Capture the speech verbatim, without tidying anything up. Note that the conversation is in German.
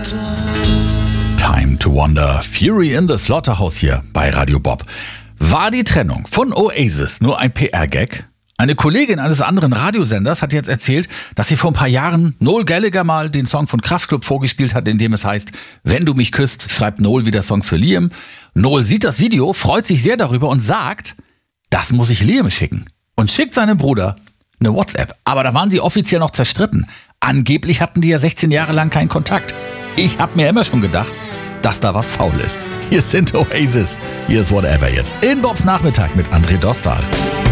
Time to Wonder, Fury in the Slaughterhouse hier bei Radio Bob. War die Trennung von Oasis nur ein P R-Gag? Eine Kollegin eines anderen Radiosenders hat jetzt erzählt, dass sie vor ein paar Jahren Noel Gallagher mal den Song von Kraftklub vorgespielt hat, in dem es heißt, wenn du mich küsst, schreibt Noel wieder Songs für Liam. Noel sieht das Video, freut sich sehr darüber und sagt, das muss ich Liam schicken. Und schickt seinem Bruder eine WhatsApp. Aber da waren sie offiziell noch zerstritten. Angeblich hatten die ja sechzehn Jahre lang keinen Kontakt. Ich habe mir immer schon gedacht, dass da was faul ist. Hier sind Oasis. Hier ist Whatever jetzt. In Bobs Nachmittag mit André Dostal.